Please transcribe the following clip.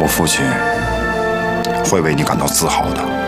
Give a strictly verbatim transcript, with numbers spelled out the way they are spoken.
我父亲会为你感到自豪的。